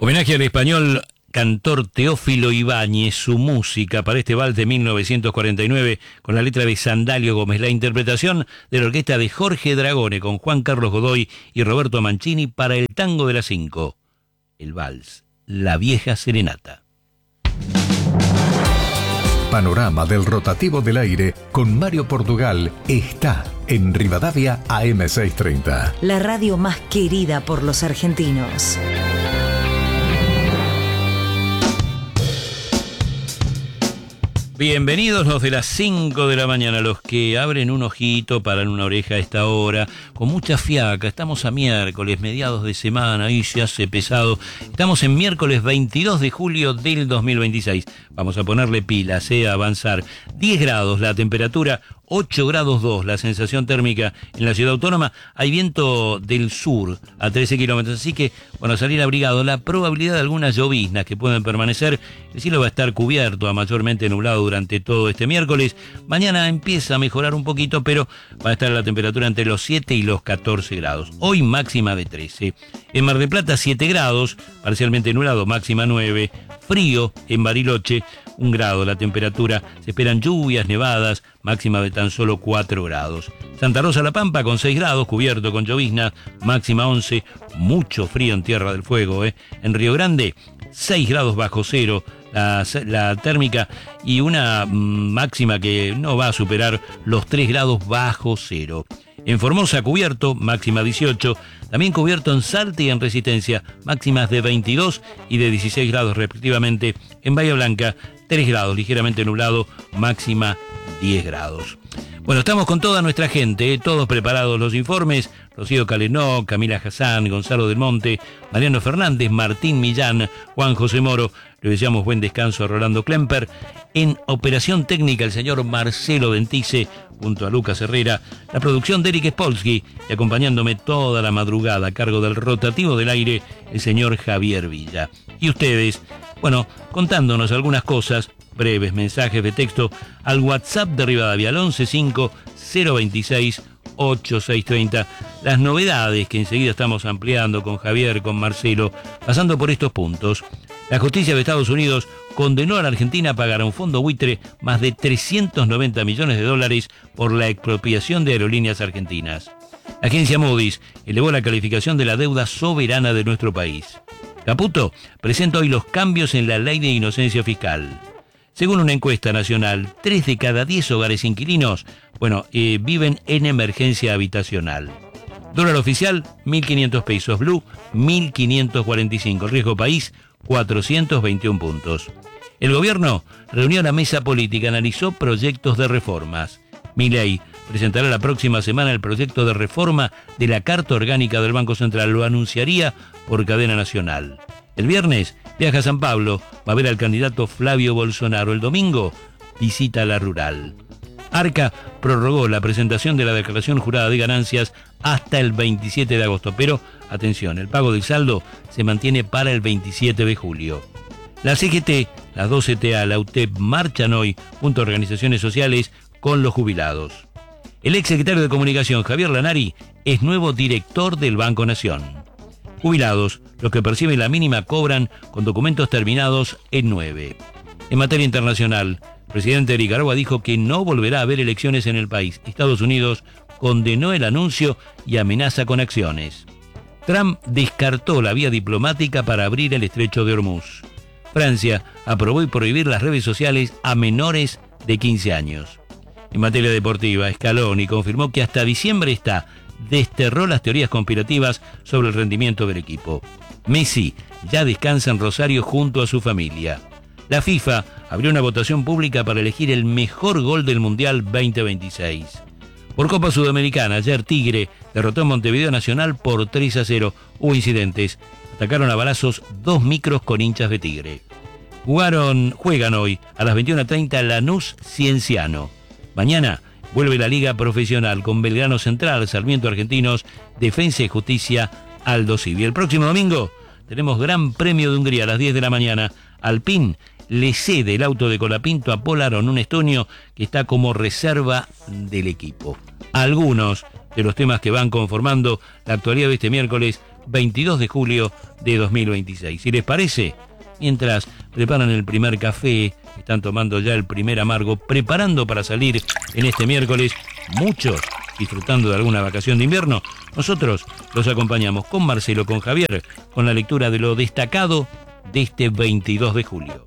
Homenaje al español cantor Teófilo Ibáñez, su música para este vals de 1949 con la letra de Sandalio Gómez, la interpretación de la orquesta de Jorge Dragone con Juan Carlos Godoy y Roberto Mancini para el tango de las 5, el vals, La Vieja Serenata. Panorama del rotativo del aire con Mario Portugal está en Rivadavia AM630. La radio más querida por los argentinos. Bienvenidos los de las 5 de la mañana, los que abren un ojito, paran una oreja a esta hora, con mucha fiaca. Estamos a miércoles, mediados de semana, y se hace pesado. Estamos en miércoles 22 de julio del 2026. Vamos a ponerle pilas, a avanzar. 10 grados la temperatura, 8 grados 2 la sensación térmica en la ciudad autónoma. Hay viento del sur a 13 kilómetros, así que, bueno, salir abrigado. La probabilidad de algunas lloviznas que pueden permanecer. El cielo va a estar cubierto a mayormente nublado durante todo este miércoles. Mañana empieza a mejorar un poquito, pero va a estar la temperatura entre los 7 y los 14 grados. Hoy máxima de 13. En Mar del Plata 7 grados, parcialmente nublado, máxima 9. Frío en Bariloche, 1 grado la temperatura. Se esperan lluvias, nevadas, máxima de tan solo 4 grados. Santa Rosa La Pampa con 6 grados, cubierto con llovizna, máxima 11. Mucho frío en Tierra del Fuego. En Río Grande, 6 grados bajo cero la térmica y una máxima que no va a superar los 3 grados bajo cero. En Formosa cubierto, máxima 18, también cubierto en Salta y en Resistencia, máximas de 22 y de 16 grados respectivamente. En Bahía Blanca, 3 grados, ligeramente nublado, máxima 10 grados. Bueno, estamos con toda nuestra gente, todos preparados los informes. Rocío Calenó, Camila Hassan, Gonzalo del Monte, Mariano Fernández, Martín Millán, Juan José Moro. Le deseamos buen descanso a Rolando Klemper. En operación técnica, el señor Marcelo Dentice, junto a Lucas Herrera. La producción de Eric Spolsky y acompañándome toda la madrugada a cargo del rotativo del aire, el señor Javier Villa. Y ustedes, bueno, contándonos algunas cosas, breves mensajes de texto al WhatsApp de Rivadavia al 115-026-8630. Las novedades que enseguida estamos ampliando con Javier, con Marcelo, pasando por estos puntos. La justicia de Estados Unidos condenó a la Argentina a pagar a un fondo buitre más de 390 millones de dólares por la expropiación de aerolíneas argentinas. La agencia Moody's elevó la calificación de la deuda soberana de nuestro país. Caputo presenta hoy los cambios en la ley de inocencia fiscal. Según una encuesta nacional, 3 de cada 10 hogares inquilinos, viven en emergencia habitacional. Dólar oficial, 1.500 pesos. Blue, 1.545. Riesgo país, 421 puntos. El gobierno reunió la mesa política, analizó proyectos de reformas. Milei presentará la próxima semana el proyecto de reforma de la Carta Orgánica del Banco Central. Lo anunciaría por cadena nacional. El viernes viaja a San Pablo, va a ver al candidato Flavio Bolsonaro. El domingo visita la rural. Arca prorrogó la presentación de la declaración jurada de ganancias hasta el 27 de agosto, pero, atención, el pago del saldo se mantiene para el 27 de julio. La CGT, las 2 CTA, la UTEP marchan hoy junto a organizaciones sociales con los jubilados. El exsecretario de Comunicación, Javier Lanari, es nuevo director del Banco Nación. Jubilados, los que perciben la mínima cobran con documentos terminados en 9. En materia internacional, el presidente de Nicaragua dijo que no volverá a haber elecciones en el país. Estados Unidos condenó el anuncio y amenaza con acciones. Trump descartó la vía diplomática para abrir el estrecho de Hormuz. Francia aprobó y prohibir las redes sociales a menores de 15 años. En materia deportiva, Scaloni confirmó que hasta diciembre desterró las teorías conspirativas sobre el rendimiento del equipo. Messi ya descansa en Rosario junto a su familia. La FIFA abrió una votación pública para elegir el mejor gol del Mundial 2026. Por Copa Sudamericana, ayer Tigre derrotó a Montevideo Nacional por 3-0. Hubo incidentes. Atacaron a balazos 2 micros con hinchas de Tigre. Juegan hoy a las 21:30 Lanús Cienciano. Mañana vuelve la Liga Profesional con Belgrano Central, Sarmiento Argentinos, Defensa y Justicia, Aldo Civi. El próximo domingo tenemos Gran Premio de Hungría a las 10 de la mañana. Alpine le cede el auto de Colapinto a Polaron, un estonio que está como reserva del equipo. Algunos de los temas que van conformando la actualidad de este miércoles 22 de julio de 2026. Si les parece, mientras preparan el primer café, están tomando ya el primer amargo, preparando para salir en este miércoles, muchos disfrutando de alguna vacación de invierno, nosotros los acompañamos con Marcelo, con Javier, con la lectura de lo destacado de este 22 de julio.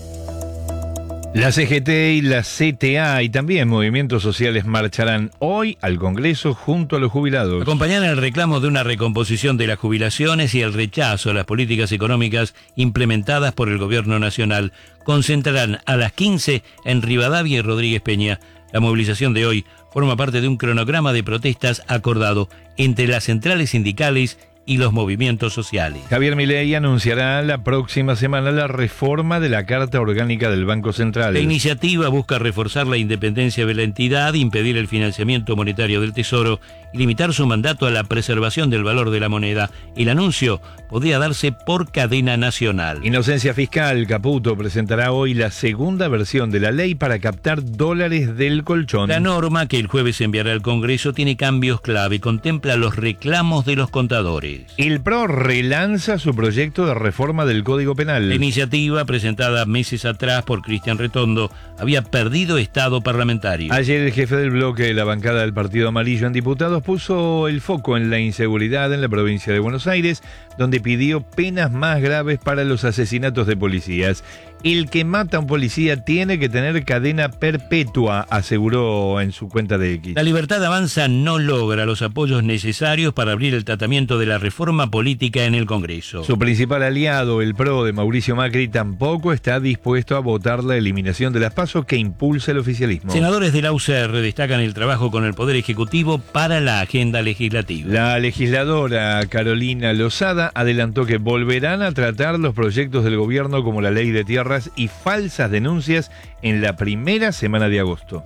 La CGT y la CTA y también movimientos sociales marcharán hoy al Congreso junto a los jubilados. Acompañarán el reclamo de una recomposición de las jubilaciones y el rechazo a las políticas económicas implementadas por el Gobierno Nacional. Concentrarán a las 15 en Rivadavia y Rodríguez Peña. La movilización de hoy forma parte de un cronograma de protestas acordado entre las centrales sindicales y los movimientos sociales. Javier Milei anunciará la próxima semana la reforma de la Carta Orgánica del Banco Central. La iniciativa busca reforzar la independencia de la entidad, impedir el financiamiento monetario del Tesoro y limitar su mandato a la preservación del valor de la moneda. El anuncio podría darse por cadena nacional. Inocencia Fiscal. Caputo presentará hoy la segunda versión de la ley para captar dólares del colchón. La norma que el jueves enviará al Congreso tiene cambios clave, contempla los reclamos de los contadores. El PRO relanza su proyecto de reforma del Código Penal. La iniciativa, presentada meses atrás por Cristian Retondo, había perdido estado parlamentario. Ayer el jefe del bloque de la bancada del Partido Amarillo en diputados puso el foco en la inseguridad en la provincia de Buenos Aires, donde pidió penas más graves para los asesinatos de policías. El que mata a un policía tiene que tener cadena perpetua, aseguró en su cuenta de X. La Libertad Avanza no logra los apoyos necesarios para abrir el tratamiento de la reforma política en el Congreso. Su principal aliado, el PRO de Mauricio Macri, tampoco está dispuesto a votar la eliminación de las PASO que impulsa el oficialismo. Senadores de la UCR destacan el trabajo con el Poder Ejecutivo para la agenda legislativa. La legisladora Carolina Lozada adelantó que volverán a tratar los proyectos del gobierno como la ley de tierras y falsas denuncias en la primera semana de agosto.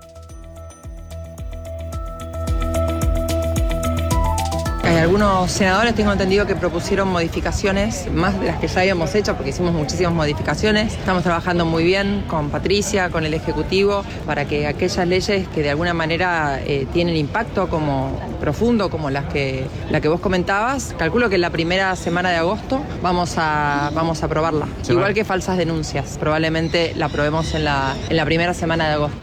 Hay algunos senadores, tengo entendido, que propusieron modificaciones, más de las que ya habíamos hecho, porque hicimos muchísimas modificaciones. Estamos trabajando muy bien con Patricia, con el Ejecutivo, para que aquellas leyes que de alguna manera tienen impacto como profundo, como la que vos comentabas, calculo que en la primera semana de agosto vamos a aprobarla. Igual que falsas denuncias, probablemente la aprobemos en la primera semana de agosto.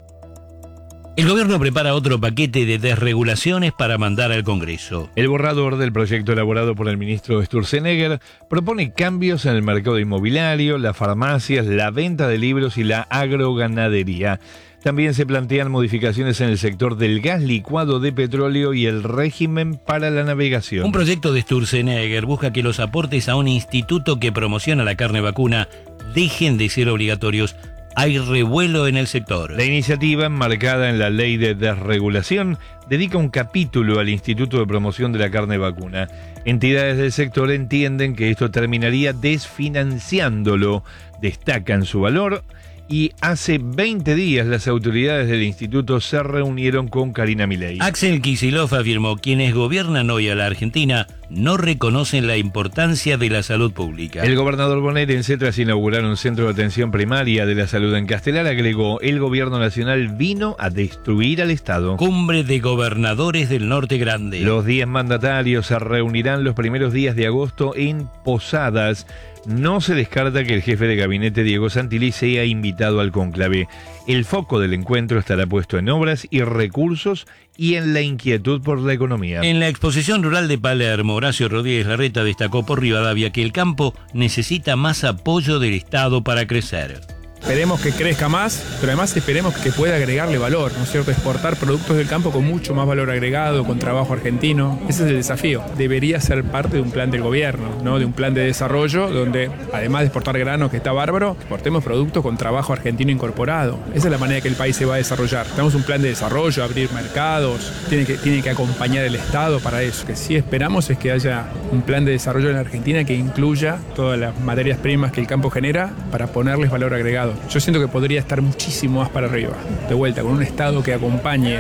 El gobierno prepara otro paquete de desregulaciones para mandar al Congreso. El borrador del proyecto elaborado por el ministro Sturzenegger propone cambios en el mercado inmobiliario, las farmacias, la venta de libros y la agroganadería. También se plantean modificaciones en el sector del gas licuado de petróleo y el régimen para la navegación. Un proyecto de Sturzenegger busca que los aportes a un instituto que promociona la carne vacuna dejen de ser obligatorios. Hay revuelo en el sector. La iniciativa, enmarcada en la ley de desregulación, dedica un capítulo al Instituto de Promoción de la Carne Vacuna. Entidades del sector entienden que esto terminaría desfinanciándolo, destacan su valor. Y hace 20 días las autoridades del instituto se reunieron con Karina Milei. Axel Kicillof afirmó: quienes gobiernan hoy a la Argentina no reconocen la importancia de la salud pública. El gobernador bonaerense, tras inaugurar un centro de atención primaria de la salud en Castelar, agregó: el gobierno nacional vino a destruir al Estado. Cumbre de gobernadores del Norte Grande. Los 10 mandatarios se reunirán los primeros días de agosto en Posadas. No se descarta que el jefe de gabinete, Diego Santilli, sea invitado al cónclave. El foco del encuentro estará puesto en obras y recursos y en la inquietud por la economía. En la exposición rural de Palermo, Horacio Rodríguez Larreta destacó por Rivadavia que el campo necesita más apoyo del Estado para crecer. Esperemos que crezca más, pero además esperemos que pueda agregarle valor, ¿no es cierto? Exportar productos del campo con mucho más valor agregado, con trabajo argentino. Ese es el desafío. Debería ser parte de un plan del gobierno, ¿no? De un plan de desarrollo donde, además de exportar granos, que está bárbaro, exportemos productos con trabajo argentino incorporado. Esa es la manera que el país se va a desarrollar. Tenemos un plan de desarrollo, abrir mercados, tiene que acompañar el Estado para eso. Lo que sí esperamos es que haya un plan de desarrollo en la Argentina que incluya todas las materias primas que el campo genera para ponerles valor agregado. Yo siento que podría estar muchísimo más para arriba, de vuelta, con un Estado que acompañe.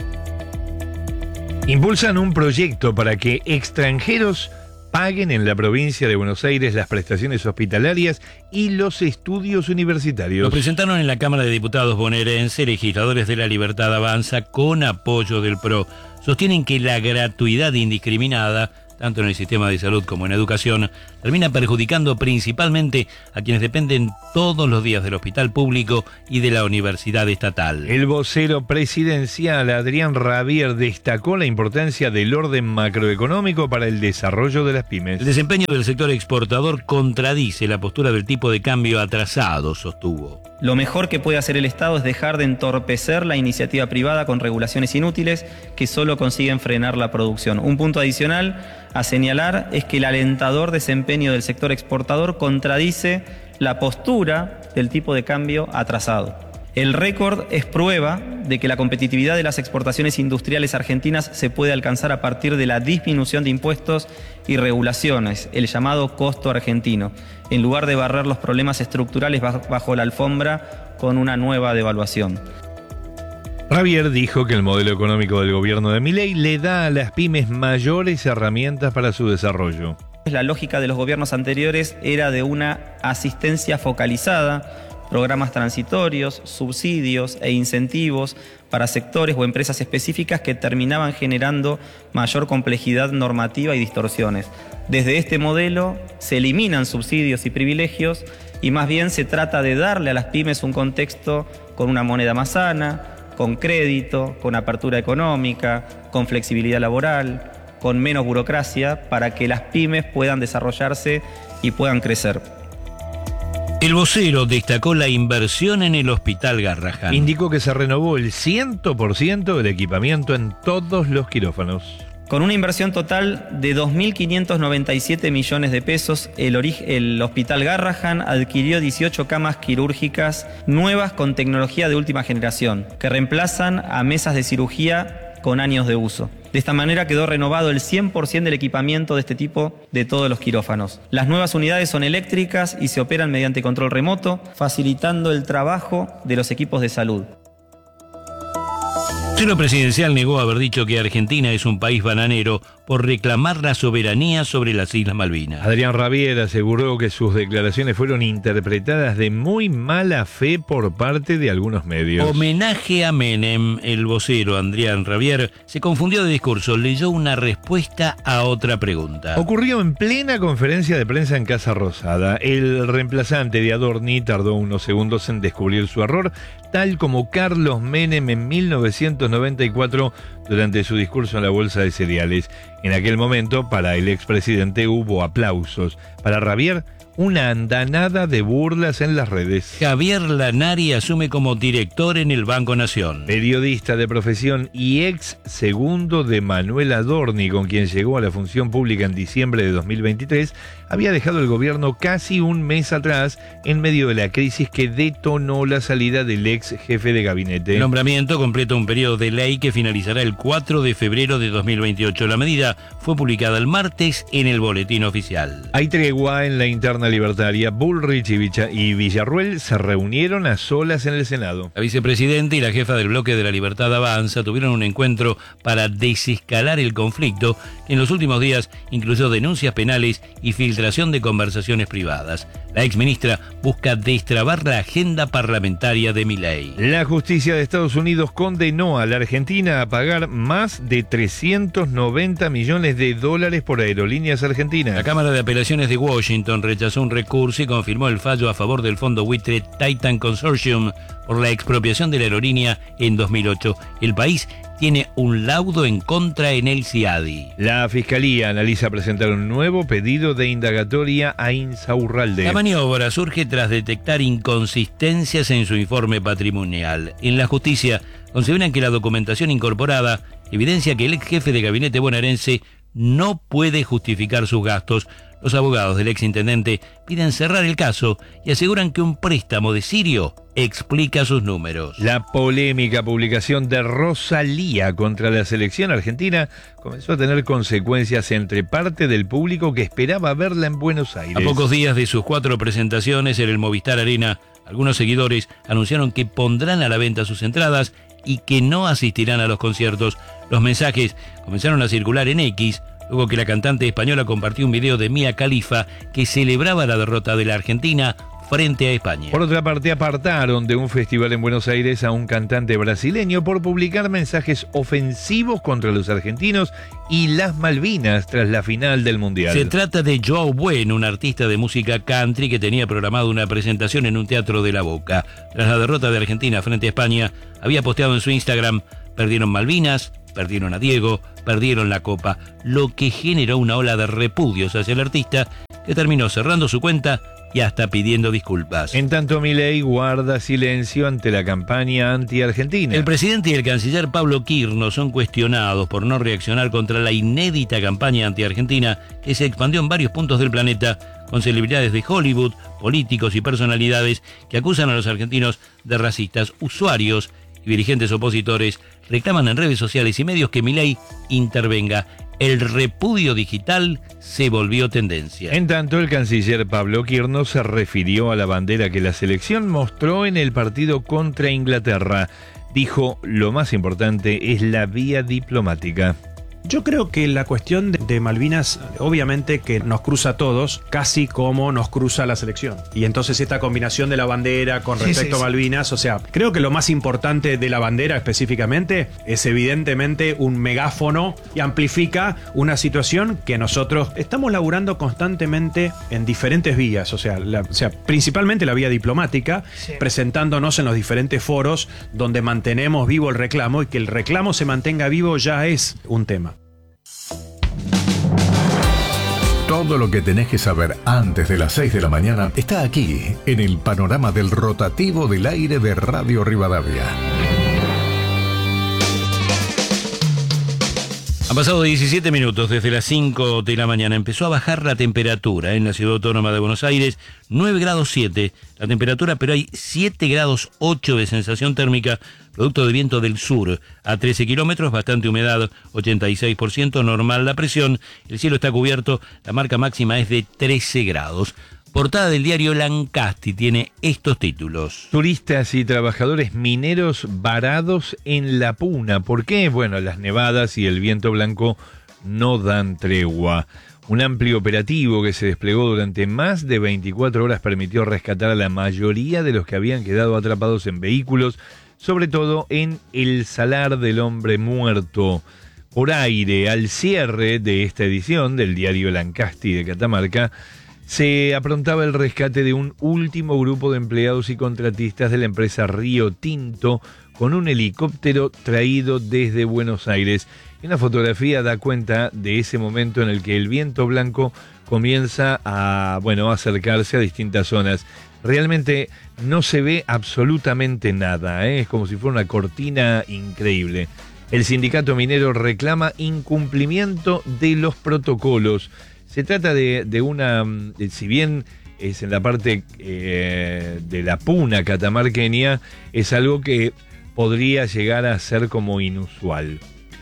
Impulsan un proyecto para que extranjeros paguen en la provincia de Buenos Aires las prestaciones hospitalarias y los estudios universitarios. Lo presentaron en la Cámara de Diputados bonaerense legisladores de la Libertad Avanza con apoyo del PRO. Sostienen que la gratuidad indiscriminada tanto en el sistema de salud como en educación, termina perjudicando principalmente a quienes dependen todos los días del hospital público y de la universidad estatal. El vocero presidencial Adrián Rabier destacó la importancia del orden macroeconómico para el desarrollo de las pymes. El desempeño del sector exportador contradice la postura del tipo de cambio atrasado, sostuvo. Lo mejor que puede hacer el Estado es dejar de entorpecer la iniciativa privada con regulaciones inútiles que solo consiguen frenar la producción. Un punto adicional a señalar es que el alentador desempeño del sector exportador contradice la postura del tipo de cambio atrasado. El récord es prueba de que la competitividad de las exportaciones industriales argentinas se puede alcanzar a partir de la disminución de impuestos y regulaciones, el llamado costo argentino, en lugar de barrer los problemas estructurales bajo la alfombra con una nueva devaluación. Rabier dijo que el modelo económico del gobierno de Milei le da a las pymes mayores herramientas para su desarrollo. La lógica de los gobiernos anteriores era de una asistencia focalizada, programas transitorios, subsidios e incentivos para sectores o empresas específicas que terminaban generando mayor complejidad normativa y distorsiones. Desde este modelo se eliminan subsidios y privilegios y más bien se trata de darle a las pymes un contexto con una moneda más sana, con crédito, con apertura económica, con flexibilidad laboral, con menos burocracia, para que las pymes puedan desarrollarse y puedan crecer. El vocero destacó la inversión en el Hospital Garrahan. Indicó que se renovó el 100% del equipamiento en todos los quirófanos. Con una inversión total de 2.597 millones de pesos, el Hospital Garrahan adquirió 18 camas quirúrgicas nuevas con tecnología de última generación, que reemplazan a mesas de cirugía con años de uso. De esta manera quedó renovado el 100% del equipamiento de este tipo de todos los quirófanos. Las nuevas unidades son eléctricas y se operan mediante control remoto, facilitando el trabajo de los equipos de salud. El vocero presidencial negó haber dicho que Argentina es un país bananero por reclamar la soberanía sobre las Islas Malvinas. Adrián Rabier aseguró que sus declaraciones fueron interpretadas de muy mala fe por parte de algunos medios. Homenaje a Menem. El vocero Adrián Rabier se confundió de discurso, leyó una respuesta a otra pregunta. Ocurrió en plena conferencia de prensa en Casa Rosada. El reemplazante de Adorni tardó unos segundos en descubrir su error, tal como Carlos Menem en 1994 durante su discurso en la Bolsa de Cereales. En aquel momento, para el expresidente hubo aplausos. Para Rabier, una andanada de burlas en las redes. Javier Lanari asume como director en el Banco Nación. Periodista de profesión y ex segundo de Manuel Adorni, con quien llegó a la función pública en diciembre de 2023, había dejado el gobierno casi un mes atrás en medio de la crisis que detonó la salida del ex jefe de gabinete. El nombramiento completa un periodo de ley que finalizará el 4 de febrero de 2028. La medida fue publicada el martes en el Boletín Oficial. Hay tregua en la interna libertaria. Bullrich y Villarruel se reunieron a solas en el Senado. La vicepresidenta y la jefa del bloque de la Libertad Avanza tuvieron un encuentro para desescalar el conflicto que en los últimos días incluyó denuncias penales y filtración de conversaciones privadas. La exministra busca destrabar la agenda parlamentaria de Milei. La justicia de Estados Unidos condenó a la Argentina a pagar más de 390 millones de dólares por aerolíneas argentinas. La Cámara de Apelaciones de Washington rechazó un recurso y confirmó el fallo a favor del fondo buitre Titan Consortium por la expropiación de la aerolínea en 2008. El país tiene un laudo en contra en el CIADI. La Fiscalía analiza presentar un nuevo pedido de indagatoria a Insaurralde. La maniobra surge tras detectar inconsistencias en su informe patrimonial. En la justicia consideran que la documentación incorporada evidencia que el ex jefe de gabinete bonaerense no puede justificar sus gastos. Los abogados del exintendente piden cerrar el caso y aseguran que un préstamo de Sirio explica sus números. La polémica publicación de Rosalía contra la selección argentina comenzó a tener consecuencias entre parte del público que esperaba verla en Buenos Aires. A pocos días de sus 4 presentaciones en el Movistar Arena, algunos seguidores anunciaron que pondrán a la venta sus entradas y que no asistirán a los conciertos. Los mensajes comenzaron a circular en X, luego que la cantante española compartió un video de Mia Khalifa que celebraba la derrota de la Argentina frente a España. Por otra parte, apartaron de un festival en Buenos Aires a un cantante brasileño por publicar mensajes ofensivos contra los argentinos y las Malvinas tras la final del Mundial. Se trata de Joao Bueno, un artista de música country que tenía programado una presentación en un teatro de La Boca. Tras la derrota de Argentina frente a España, había posteado en su Instagram: perdieron Malvinas, perdieron a Diego, perdieron la Copa, lo que generó una ola de repudios hacia el artista, que terminó cerrando su cuenta y hasta pidiendo disculpas. En tanto, Milei guarda silencio ante la campaña anti-argentina. El presidente y el canciller Pablo Quirno son cuestionados por no reaccionar contra la inédita campaña anti-argentina que se expandió en varios puntos del planeta, con celebridades de Hollywood, políticos y personalidades que acusan a los argentinos de racistas. Usuarios y dirigentes opositores reclaman en redes sociales y medios que Milei intervenga. El repudio digital se volvió tendencia. En tanto, el canciller Pablo Quirno se refirió a la bandera que la selección mostró en el partido contra Inglaterra. Dijo: lo más importante es la vía diplomática. Yo creo que la cuestión de Malvinas, obviamente que nos cruza a todos, casi como nos cruza la selección. Y entonces esta combinación de la bandera con respecto a Malvinas, o sea, creo que lo más importante de la bandera específicamente es evidentemente un megáfono y amplifica una situación que nosotros estamos laburando constantemente en diferentes vías, o sea, principalmente la vía diplomática, presentándonos en los diferentes foros donde mantenemos vivo el reclamo, y que el reclamo se mantenga vivo ya es un tema. Todo lo que tenés que saber antes de las 6 de la mañana está aquí, en el panorama del rotativo del aire de Radio Rivadavia. Han pasado 17 minutos desde las 5 de la mañana. Empezó a bajar la temperatura en la Ciudad Autónoma de Buenos Aires, 9 grados 7 la temperatura, pero hay 7 grados 8 de sensación térmica, producto del viento del sur, a 13 kilómetros, bastante humedad, 86%, normal la presión, el cielo está cubierto, la marca máxima es de 13 grados. Portada del diario Lancasti tiene estos títulos. Turistas y trabajadores mineros varados en La Puna. ¿Por qué? Bueno, las nevadas y el viento blanco no dan tregua. Un amplio operativo que se desplegó durante más de 24 horas permitió rescatar a la mayoría de los que habían quedado atrapados en vehículos, sobre todo en el Salar del Hombre Muerto. Por aire, al cierre de esta edición del diario Lancasti de Catamarca, se aprontaba el rescate de un último grupo de empleados y contratistas de la empresa Río Tinto con un helicóptero traído desde Buenos Aires. Y una fotografía da cuenta de ese momento en el que el viento blanco comienza a acercarse a distintas zonas. Realmente no se ve absolutamente nada, es como si fuera una cortina increíble. El sindicato minero reclama incumplimiento de los protocolos. Se trata de una, si bien es en la parte de la Puna catamarqueña, es algo que podría llegar a ser como inusual.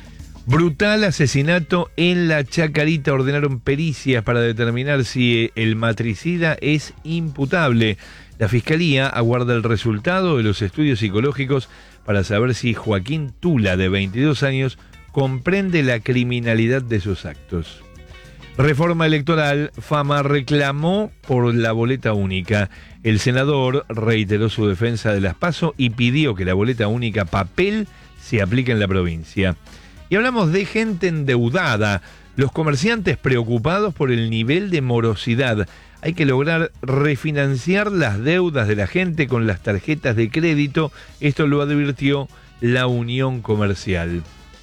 Brutal asesinato en La Chacarita. Ordenaron pericias para determinar si el matricida es imputable. La Fiscalía aguarda el resultado de los estudios psicológicos para saber si Joaquín Tula, de 22 años, comprende la criminalidad de sus actos. Reforma electoral. Fama reclamó por la boleta única. El senador reiteró su defensa de las PASO y pidió que la boleta única papel se aplique en la provincia. Y hablamos de gente endeudada. Los comerciantes preocupados por el nivel de morosidad. Hay que lograr refinanciar las deudas de la gente con las tarjetas de crédito. Esto lo advirtió la Unión Comercial.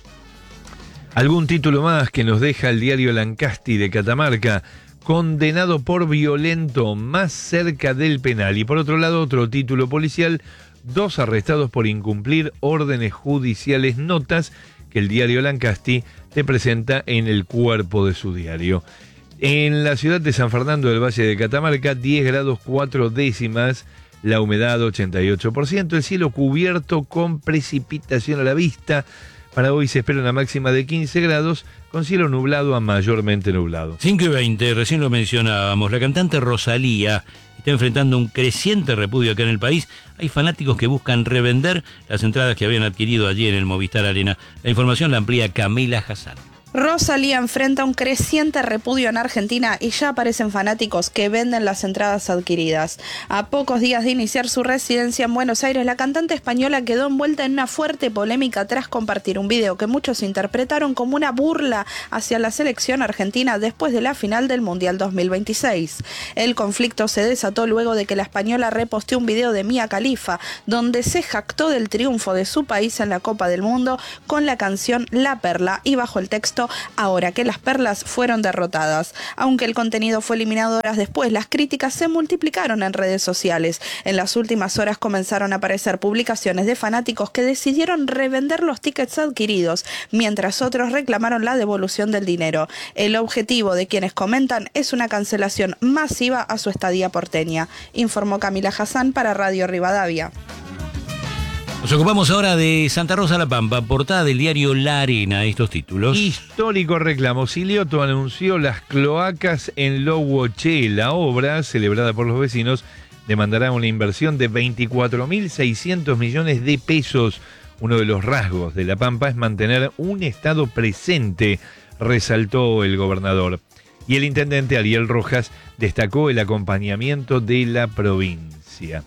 Algún título más que nos deja el diario Lancasti de Catamarca. Condenado por violento, más cerca del penal. Y por otro lado, otro título policial. 2 arrestados por incumplir órdenes judiciales. Notas que el diario Lancasti te presenta en el cuerpo de su diario. En la ciudad de San Fernando del Valle de Catamarca, 10 grados 4 décimas, la humedad 88%, el cielo cubierto con precipitación a la vista. Para hoy se espera una máxima de 15 grados, con cielo nublado a mayormente nublado. 5:20, recién lo mencionábamos, la cantante Rosalía está enfrentando un creciente repudio acá en el país. Hay fanáticos que buscan revender las entradas que habían adquirido allí en el Movistar Arena. La información la amplía Camila Hassan. Rosalía enfrenta un creciente repudio en Argentina y ya aparecen fanáticos que venden las entradas adquiridas. A pocos días de iniciar su residencia en Buenos Aires, la cantante española quedó envuelta en una fuerte polémica tras compartir un video que muchos interpretaron como una burla hacia la selección argentina después de la final del Mundial 2026. El conflicto se desató luego de que la española reposteó un video de Mia Khalifa, donde se jactó del triunfo de su país en la Copa del Mundo con la canción La Perla y bajo el texto "Ahora que las perlas fueron derrotadas". Aunque el contenido fue eliminado horas después, las críticas se multiplicaron en redes sociales. En las últimas horas comenzaron a aparecer publicaciones de fanáticos que decidieron revender los tickets adquiridos, mientras otros reclamaron la devolución del dinero. El objetivo de quienes comentan es una cancelación masiva a su estadía porteña, informó Camila Hassan para Radio Rivadavia. Nos ocupamos ahora de Santa Rosa La Pampa, portada del diario La Arena, estos títulos. Histórico reclamo. Silioto anunció las cloacas en Lowoché. La obra, celebrada por los vecinos, demandará una inversión de 24.600 millones de pesos. Uno de los rasgos de La Pampa es mantener un Estado presente, resaltó el gobernador. Y el intendente Ariel Rojas destacó el acompañamiento de la provincia.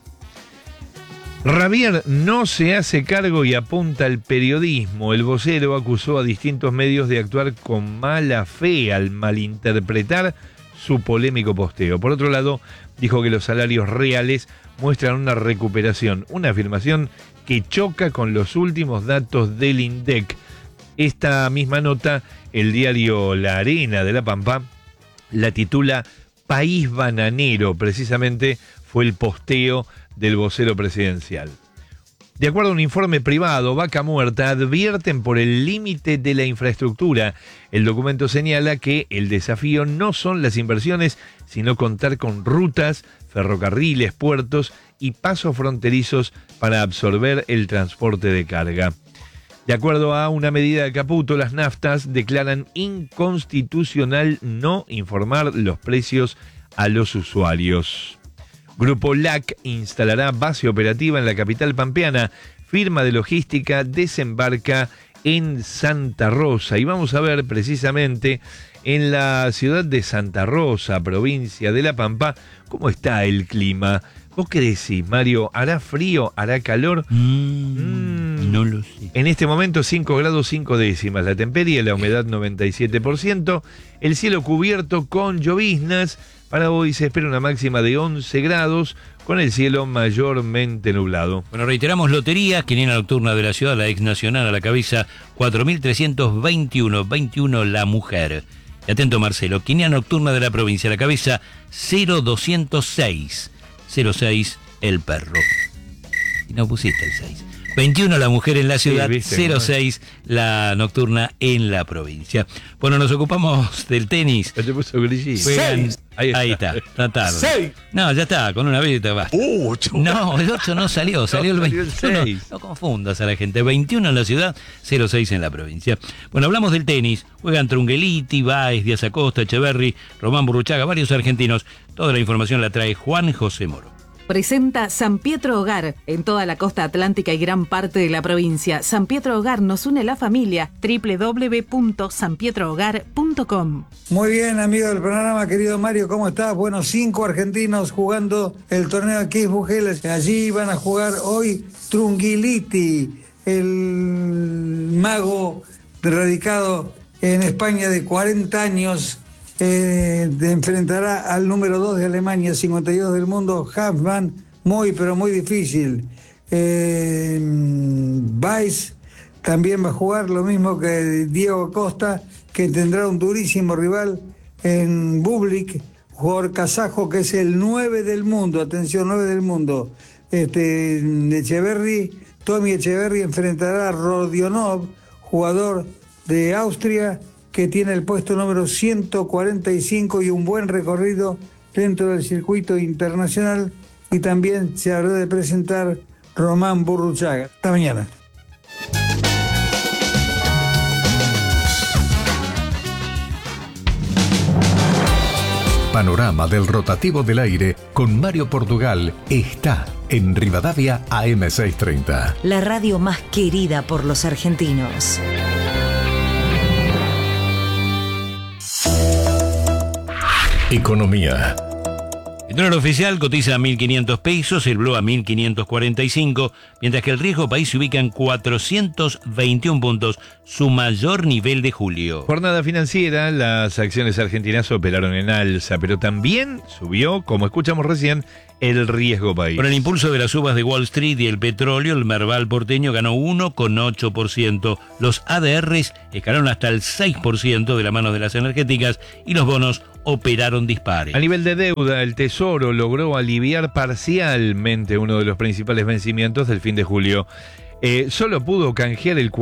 Rabier no se hace cargo y apunta al periodismo. El vocero acusó a distintos medios de actuar con mala fe al malinterpretar su polémico posteo. Por otro lado, dijo que los salarios reales muestran una recuperación, una afirmación que choca con los últimos datos del INDEC. Esta misma nota, el diario La Arena de La Pampa la titula País Bananero, precisamente fue el posteo del vocero presidencial. De acuerdo a un informe privado, Vaca Muerta advierten por el límite de la infraestructura. El documento señala que el desafío no son las inversiones, sino contar con rutas, ferrocarriles, puertos y pasos fronterizos para absorber el transporte de carga. De acuerdo a una medida de Caputo, las naftas declaran inconstitucional no informar los precios a los usuarios. Grupo LAC instalará base operativa en la capital pampeana. Firma de logística desembarca en Santa Rosa. Y vamos a ver precisamente en la ciudad de Santa Rosa, provincia de La Pampa, cómo está el clima. ¿Vos qué decís, Mario? ¿Hará frío? ¿Hará calor? No lo sé. En este momento 5 grados 5 décimas. La temperie, la humedad 97%. El cielo cubierto con lloviznas. Para hoy se espera una máxima de 11 grados con el cielo mayormente nublado. Bueno, reiteramos lotería, quiniela nocturna de la ciudad, la ex nacional a la cabeza, 4.321, la mujer. Y atento Marcelo, quiniela nocturna de la provincia a la cabeza, 0206, 06 el perro. Y no pusiste el 6. 21 la mujer en la ciudad, sí, 06 la nocturna en la provincia. Bueno, nos ocupamos del tenis. Ya te puso grillito. Ahí está tarde. 6. No, ya está, con una vez te va. 8. No, el 8 no salió, salió el 21. No confundas a la gente. 21 en la ciudad, 06 en la provincia. Bueno, hablamos del tenis. Juegan Trungeliti, Báez, Díaz Acosta, Echeverri, Román Burruchaga, varios argentinos. Toda la información la trae Juan José Moro. Presenta San Pietro Hogar en toda la costa atlántica y gran parte de la provincia. San Pietro Hogar nos une la familia. www.sanpietrohogar.com. Muy bien, amigo del programa, querido Mario, ¿cómo estás? Bueno, 5 argentinos jugando el torneo de Kiss Bujeles. Allí van a jugar hoy Trungeliti, el mago radicado en España de 40 años. Enfrentará al número 2 de Alemania, 52 del mundo, Hafman, muy pero muy difícil. Weiss también va a jugar lo mismo que Diego Costa, que tendrá un durísimo rival en Bublik, jugador kazajo que es el 9 del mundo, atención, 9 del mundo. Tommy Echeverry enfrentará a Rodionov, jugador de Austria, que tiene el puesto número 145 y un buen recorrido dentro del circuito internacional, y también se habrá de presentar Román Burruchaga. Hasta mañana. Panorama del rotativo del aire con Mario Portugal está en Rivadavia AM630. La radio más querida por los argentinos. Economía. El dólar oficial cotiza a 1.500 pesos, el blue a 1.545, mientras que el riesgo país se ubica en 421 puntos, su mayor nivel de julio. Jornada financiera, las acciones argentinas operaron en alza, pero también subió, como escuchamos recién, el riesgo país. Con el impulso de las subas de Wall Street y el petróleo, el Merval porteño ganó 1,8%. Los ADRs escalaron hasta el 6% de la mano de las energéticas y los bonos operaron dispares. A nivel de deuda, el Tesoro logró aliviar parcialmente uno de los principales vencimientos del fin de julio. Solo pudo canjear el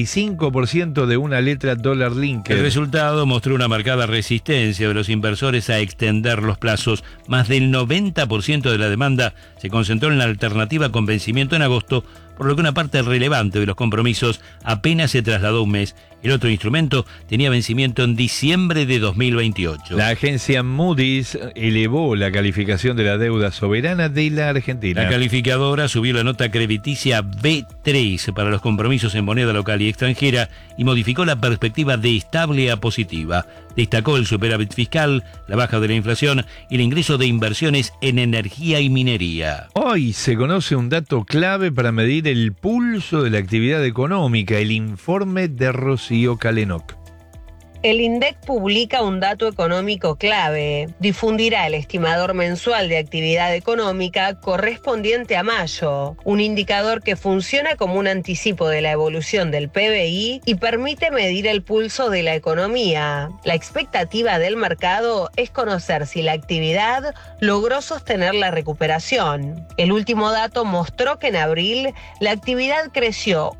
45% de una letra dólar linked. El resultado mostró una marcada resistencia de los inversores a extender los plazos. Más del 90% de la demanda se concentró en la alternativa con vencimiento en agosto, por lo que una parte relevante de los compromisos apenas se trasladó un mes. El otro instrumento tenía vencimiento en diciembre de 2028. La agencia Moody's elevó la calificación de la deuda soberana de la Argentina. La calificadora subió la nota crediticia B3 para los compromisos en moneda local y extranjera y modificó la perspectiva de estable a positiva. Destacó el superávit fiscal, la baja de la inflación y el ingreso de inversiones en energía y minería. Hoy se conoce un dato clave para medir el pulso de la actividad económica, el informe de Rocío Calenoc. El INDEC publica un dato económico clave. Difundirá el estimador mensual de actividad económica correspondiente a mayo, un indicador que funciona como un anticipo de la evolución del PBI y permite medir el pulso de la economía. La expectativa del mercado es conocer si la actividad logró sostener la recuperación. El último dato mostró que en abril la actividad creció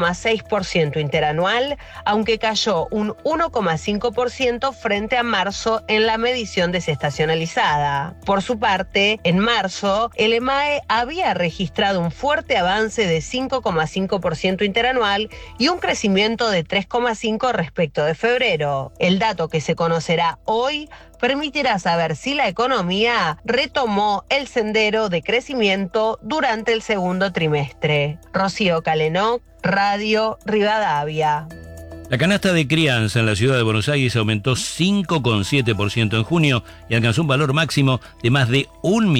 1,6% interanual, aunque cayó un 1,5% frente a marzo en la medición desestacionalizada. Por su parte, en marzo, el EMAE había registrado un fuerte avance de 5,5% interanual y un crecimiento de 3,5% respecto de febrero. El dato que se conocerá hoy permitirá saber si la economía retomó el sendero de crecimiento durante el segundo trimestre. Rocío Calenoc, Radio Rivadavia. La canasta de crianza en la ciudad de Buenos Aires aumentó 5,7% en junio y alcanzó un valor máximo de más de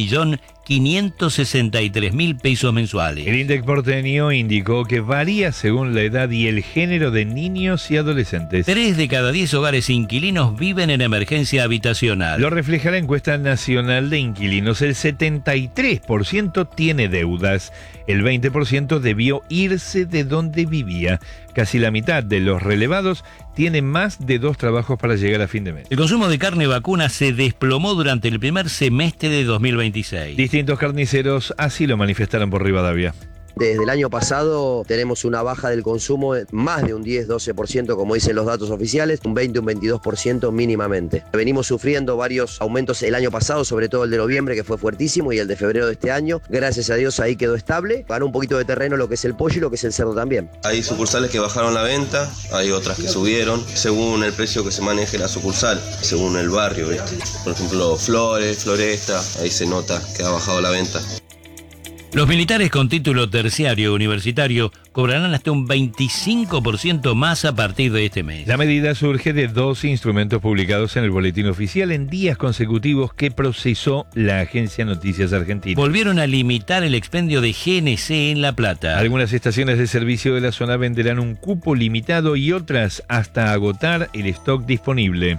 1.563.000 pesos mensuales. El INDEC porteño indicó que varía según la edad y el género de niños y adolescentes. 3 de cada 10 hogares inquilinos viven en emergencia habitacional. Lo refleja la encuesta nacional de inquilinos. El 73% tiene deudas. El 20% debió irse de donde vivía. Casi la mitad de los relevados tienen más de 2 trabajos para llegar a fin de mes. El consumo de carne vacuna se desplomó durante el primer semestre de 2026. Distintos carniceros así lo manifestaron por Rivadavia. Desde el año pasado tenemos una baja del consumo de más de un 10-12%, como dicen los datos oficiales, un 20, un 22% mínimamente. Venimos sufriendo varios aumentos el año pasado, sobre todo el de noviembre, que fue fuertísimo, y el de febrero de este año. Gracias a Dios ahí quedó estable. Ganó un poquito de terreno lo que es el pollo y lo que es el cerdo también. Hay sucursales que bajaron la venta, hay otras que subieron, según el precio que se maneje la sucursal, según el barrio, ¿viste? Por ejemplo, Flores, Floresta, ahí se nota que ha bajado la venta. Los militares con título terciario universitario cobrarán hasta un 25% más a partir de este mes. La medida surge de 2 instrumentos publicados en el Boletín Oficial en días consecutivos que procesó la agencia Noticias Argentina. Volvieron a limitar el expendio de GNC en La Plata. Algunas estaciones de servicio de la zona venderán un cupo limitado y otras hasta agotar el stock disponible.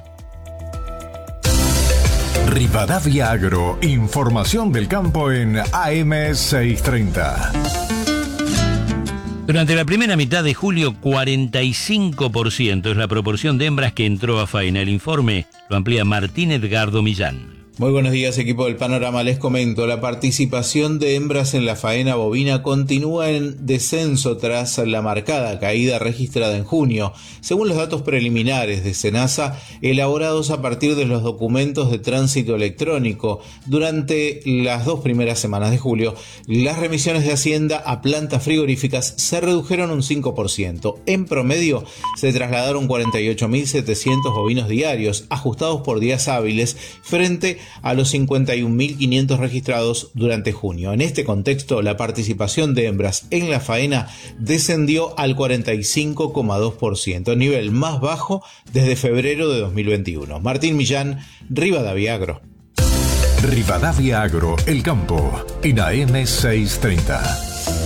Rivadavia Agro, información del campo en AM630. Durante la primera mitad de julio, 45% es la proporción de hembras que entró a faena. El informe lo amplía Martín Edgardo Millán. Muy buenos días, equipo del Panorama. Les comento, la participación de hembras en la faena bovina continúa en descenso tras la marcada caída registrada en junio. Según los datos preliminares de Senasa, elaborados a partir de los documentos de tránsito electrónico, durante las 2 primeras semanas de julio, las remisiones de Hacienda a plantas frigoríficas se redujeron un 5%. En promedio, se trasladaron 48.700 bovinos diarios, ajustados por días hábiles, frente a los 51.500 registrados durante junio. En este contexto, la participación de hembras en la faena descendió al 45,2%, nivel más bajo desde febrero de 2021. Martín Millán, Rivadavia Agro. Rivadavia Agro, el campo, en AM 630.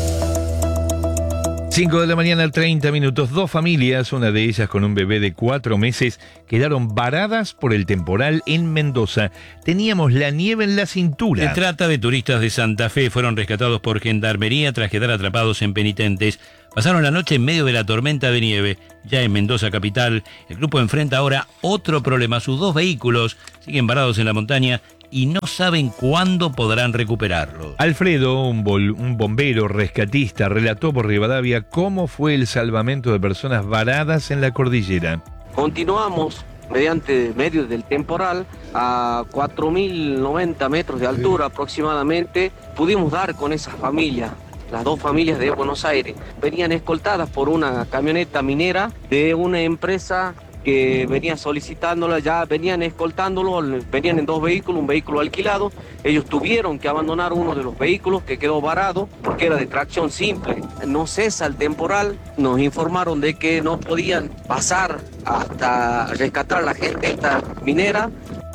5 de la mañana, 30 minutos. 2 familias, una de ellas con un bebé de 4 meses, quedaron varadas por el temporal en Mendoza. Teníamos la nieve en la cintura. Se trata de turistas de Santa Fe. Fueron rescatados por Gendarmería tras quedar atrapados en penitentes. Pasaron la noche en medio de la tormenta de nieve. Ya en Mendoza capital, el grupo enfrenta ahora otro problema. Sus 2 vehículos siguen varados en la montaña y no saben cuándo podrán recuperarlo. Alfredo, un bombero rescatista, relató por Rivadavia cómo fue el salvamento de personas varadas en la cordillera. Continuamos mediante medio del temporal a 4.090 metros de altura aproximadamente. Pudimos dar con esas familias. Las 2 familias de Buenos Aires venían escoltadas por una camioneta minera de una empresa que venía solicitándola, ya venían escoltándolo, venían en 2 vehículos, un vehículo alquilado. Ellos tuvieron que abandonar uno de los vehículos que quedó varado porque era de tracción simple. No cesa el temporal, nos informaron de que no podían pasar hasta rescatar a la gente esta minera.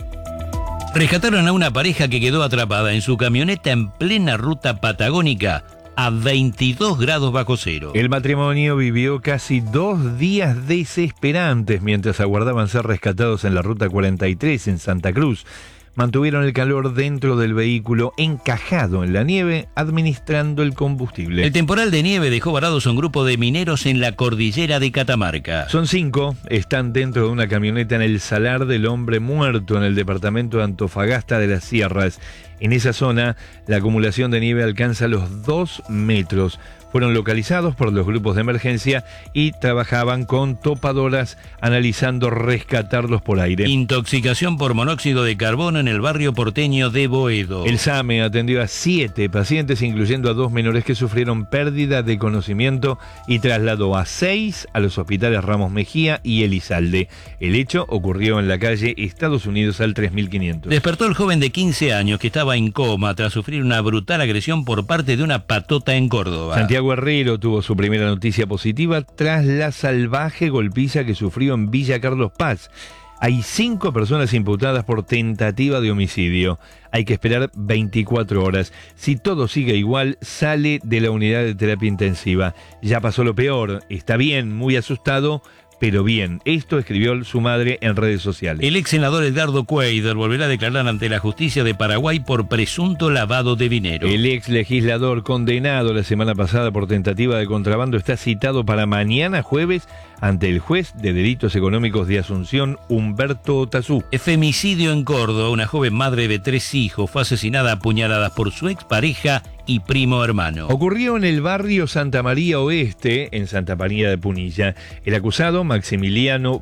Rescataron a una pareja que quedó atrapada en su camioneta en plena ruta patagónica a 22 grados bajo cero. El matrimonio vivió casi 2 días desesperantes mientras aguardaban ser rescatados en la ruta 43 en Santa Cruz. Mantuvieron el calor dentro del vehículo encajado en la nieve, administrando el combustible. El temporal de nieve dejó varados a un grupo de mineros en la cordillera de Catamarca. Son 5, están dentro de una camioneta en el Salar del Hombre Muerto, en el departamento de Antofagasta de las Sierras. En esa zona, la acumulación de nieve alcanza los 2 metros. Fueron localizados por los grupos de emergencia y trabajaban con topadoras analizando rescatarlos por aire. Intoxicación por monóxido de carbono en el barrio porteño de Boedo. El SAME atendió a 7 pacientes, incluyendo a 2 menores que sufrieron pérdida de conocimiento, y trasladó a 6 a los hospitales Ramos Mejía y Elizalde. El hecho ocurrió en la calle Estados Unidos al 3500. Despertó el joven de 15 años que estaba en coma tras sufrir una brutal agresión por parte de una patota en Córdoba. Santiago Herrero tuvo su primera noticia positiva tras la salvaje golpiza que sufrió en Villa Carlos Paz. Hay 5 personas imputadas por tentativa de homicidio. Hay que esperar 24 horas. Si todo sigue igual, sale de la unidad de terapia intensiva. Ya pasó lo peor. Está bien, muy asustado, pero bien. Esto escribió su madre en redes sociales. El ex senador Edgardo Cuadra volverá a declarar ante la justicia de Paraguay por presunto lavado de dinero. El ex legislador condenado la semana pasada por tentativa de contrabando está citado para mañana jueves ante el juez de delitos económicos de Asunción, Humberto Tazú. Femicidio en Córdoba. Una joven madre de 3 hijos fue asesinada a puñaladas por su expareja y primo hermano. Ocurrió en el barrio Santa María Oeste, en Santa María de Punilla. El acusado, Maximiliano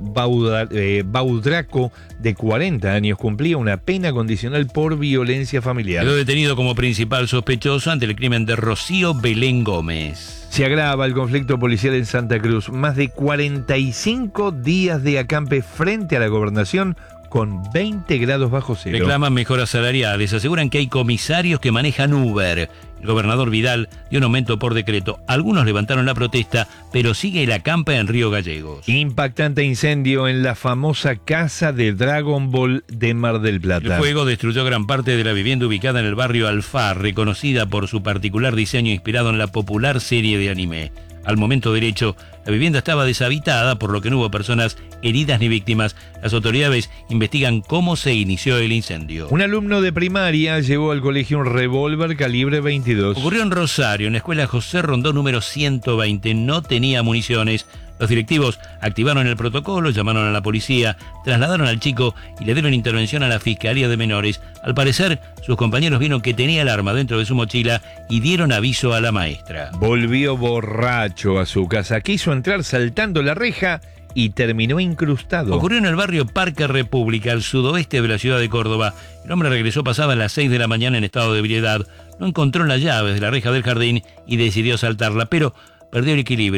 Baudraco, de 40 años, cumplía una pena condicional por violencia familiar. Quedó detenido como principal sospechoso ante el crimen de Rocío Belén Gómez. Se agrava el conflicto policial en Santa Cruz. Más de 45 días de acampe frente a la gobernación con 20 grados bajo cero. Reclaman mejoras salariales, aseguran que hay comisarios que manejan Uber. El gobernador Vidal dio un aumento por decreto. Algunos levantaron la protesta, pero sigue el acampe en Río Gallegos. Impactante incendio en la famosa casa de Dragon Ball de Mar del Plata. El fuego destruyó gran parte de la vivienda ubicada en el barrio Alfar, reconocida por su particular diseño inspirado en la popular serie de anime. Al momento del hecho, la vivienda estaba deshabitada, por lo que no hubo personas heridas ni víctimas. Las autoridades investigan cómo se inició el incendio. Un alumno de primaria llevó al colegio un revólver calibre 22. Ocurrió en Rosario, en la escuela José Rondó número 120. No tenía municiones. Los directivos activaron el protocolo, llamaron a la policía, trasladaron al chico y le dieron intervención a la Fiscalía de Menores. Al parecer, sus compañeros vieron que tenía el arma dentro de su mochila y dieron aviso a la maestra. Volvió borracho a su casa, quiso entrar saltando la reja y terminó incrustado. Ocurrió en el barrio Parque República, al sudoeste de la ciudad de Córdoba. El hombre regresó pasada las 6 de la mañana en estado de ebriedad. No encontró las llaves de la reja del jardín y decidió saltarla, pero perdió el equilibrio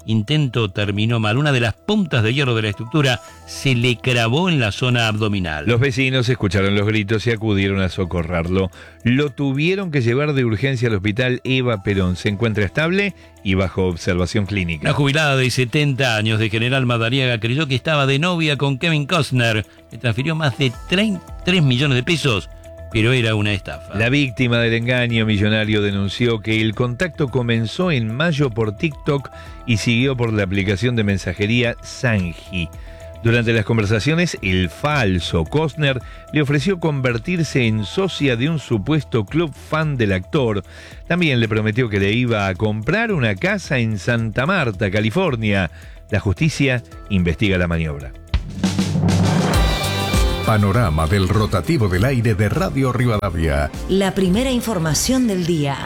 intento terminó mal. Una de las puntas de hierro de la estructura se le clavó en la zona abdominal. Los vecinos escucharon los gritos y acudieron a socorrerlo. Lo tuvieron que llevar de urgencia al hospital Eva Perón. Se encuentra estable y bajo observación clínica. La jubilada de 70 años de General Madariaga creyó que estaba de novia con Kevin Costner. Le transfirió más de 3 millones de pesos, pero era una estafa. La víctima del engaño millonario denunció que el contacto comenzó en mayo por TikTok y siguió por la aplicación de mensajería Sanji. Durante las conversaciones, el falso Costner le ofreció convertirse en socia de un supuesto club fan del actor. También le prometió que le iba a comprar una casa en Santa Marta, California. La justicia investiga la maniobra. Panorama del rotativo del aire de Radio Rivadavia. La primera información del día.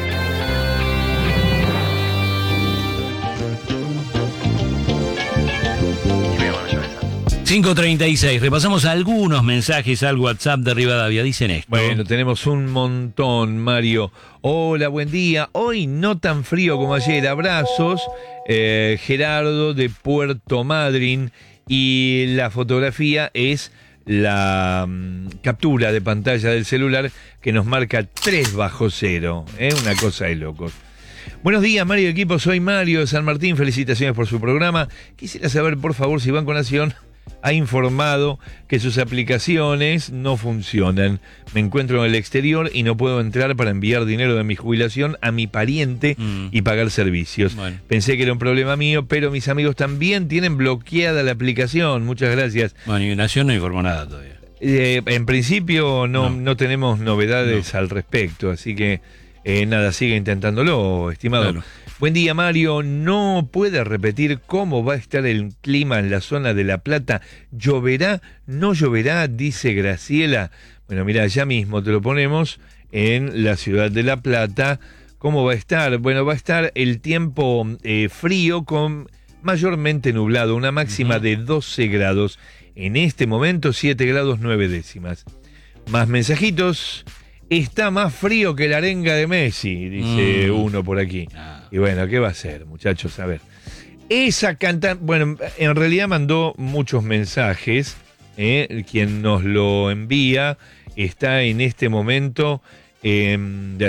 ...5:36, repasamos algunos mensajes al WhatsApp de Rivadavia, dicen esto. Bueno, tenemos un montón, Mario. Hola, buen día. Hoy no tan frío como ayer, abrazos. Gerardo de Puerto Madryn. Y la fotografía es la captura de pantalla del celular que nos marca 3 bajo cero. Una cosa de locos. Buenos días, Mario y equipo. Soy Mario de San Martín. Felicitaciones por su programa. Quisiera saber, por favor, si Banco Nación ha informado que sus aplicaciones no funcionan. Me encuentro en el exterior y no puedo entrar para enviar dinero de mi jubilación a mi pariente y pagar servicios. Bueno. Pensé que era un problema mío, pero mis amigos también tienen bloqueada la aplicación. Muchas gracias. Bueno, y Nación no informó nada todavía. En principio no tenemos novedades al respecto, así que nada, sigue intentándolo, estimado. Claro. Buen día, Mario. ¿No puede repetir cómo va a estar el clima en la zona de La Plata? ¿Lloverá? ¿No lloverá? Dice Graciela. Bueno, mira, ya mismo te lo ponemos en la ciudad de La Plata. ¿Cómo va a estar? Bueno, va a estar el tiempo frío con mayormente nublado, una máxima de 12 grados. En este momento, 7 grados 9 décimas. Más mensajitos. Está más frío que la arenga de Messi, dice uno por aquí. Y bueno, ¿qué va a hacer, muchachos? A ver. Esa cantante, bueno, en realidad mandó muchos mensajes. Quien nos lo envía está en este momento. No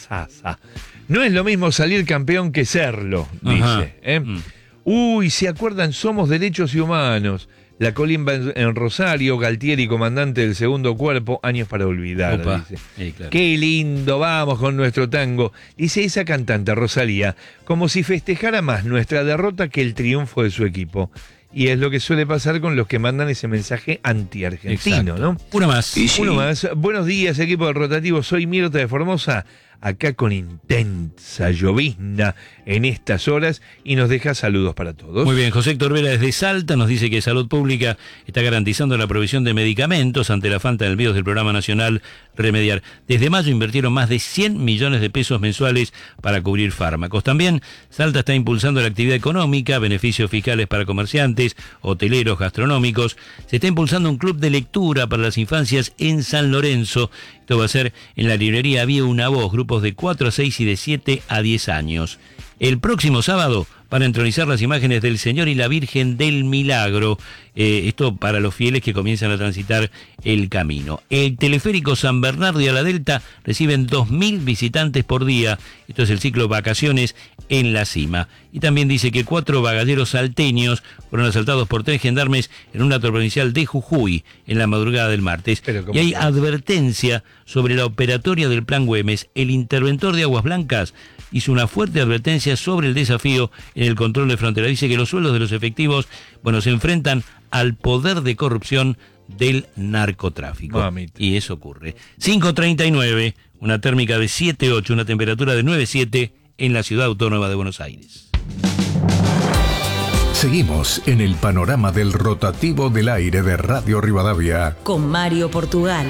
es lo mismo salir campeón que serlo, dice. Uy, ¿se acuerdan? Somos Derechos y Humanos. La colimba en Rosario, Galtieri, comandante del segundo cuerpo, años para olvidar, dice. Sí, claro. Qué lindo, vamos con nuestro tango. Dice esa cantante, Rosalía, como si festejara más nuestra derrota que el triunfo de su equipo. Y es lo que suele pasar con los que mandan ese mensaje anti-argentino, ¿no? Uno más. Sí. Uno más. Buenos días, equipo del Rotativo. Soy Mirta de Formosa. Acá con intensa llovizna en estas horas y nos deja saludos para todos. Muy bien, José Héctor Vera desde Salta nos dice que Salud Pública está garantizando la provisión de medicamentos ante la falta de envíos del Programa Nacional Remediar. Desde mayo invirtieron más de 100 millones de pesos mensuales para cubrir fármacos. También Salta está impulsando la actividad económica, beneficios fiscales para comerciantes, hoteleros, gastronómicos. Se está impulsando un club de lectura para las infancias en San Lorenzo. Esto va a ser en la librería Había una Voz, grupos de 4 a 6 y de 7 a 10 años. El próximo sábado van a entronizar las imágenes del Señor y la Virgen del Milagro. Esto para los fieles que comienzan a transitar el camino. El teleférico San Bernardo y a la Delta reciben 2.000 visitantes por día. Esto es el ciclo Vacaciones en la Cima. Y también dice que 4 bagalleros salteños fueron asaltados por 3 gendarmes en una provincial de Jujuy en la madrugada del martes. Y hay advertencia sobre la operatoria del Plan Güemes. El interventor de Aguas Blancas hizo una fuerte advertencia sobre el desafío en el control de frontera. Dice que los sueldos de los efectivos, se enfrentan al poder de corrupción del narcotráfico. Mamita. Y eso ocurre. 5:39, una térmica de 7.8, una temperatura de 9.7 en la Ciudad Autónoma de Buenos Aires. Seguimos en el panorama del rotativo del aire de Radio Rivadavia. Con Mario Portugal.